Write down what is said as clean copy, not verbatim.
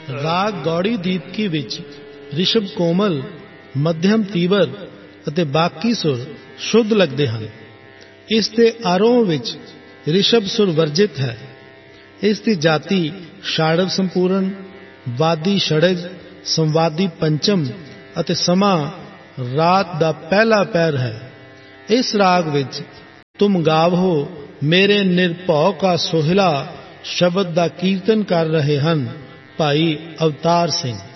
ਰਾਗ ਗੌੜੀ ਦੀਪਕੀ ਵਿੱਚ ਰਿਸ਼ਭ ਕੋਮਲ, ਮੱਧਮ ਤੀਵਰ ਅਤੇ ਬਾਕੀ ਸੁਰ ਸ਼ੁੱਧ ਲੱਗਦੇ ਹਨ। ਇਸ ਦੇ ਆਰੋਹ ਵਿੱਚ ਰਿਸ਼ਭ ਸੁਰ ਵਰਜਿਤ ਹੈ। ਇਸ ਦੀ ਜਾਤੀ ਸ਼ਾੜਵ ਸੰਪੂਰਨ, ਵਾਦੀ षड्ज, ਸੰਵਾਦੀ ਪੰਚਮ ਅਤੇ ਸਮਾਂ ਰਾਤ ਦਾ ਪਹਿਲਾ ਪਹਿਰ ਹੈ। ਇਸ ਰਾਗ ਵਿੱਚ ਤੁਮ ਗਾਵੋ ਮੇਰੇ ਨਿਰਭਉ ਕਾ ਸੋਹਿਲਾ ਸ਼ਬਦ ਦਾ ਕੀਰਤਨ ਕਰ ਰਹੇ ਹਨ ਭਾਈ ਅਵਤਾਰ ਸਿੰਘ।